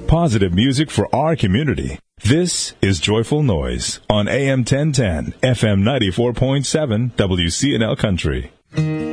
Positive music for our community. This is Joyful Noise on AM 1010, FM 94.7, WCNL Country.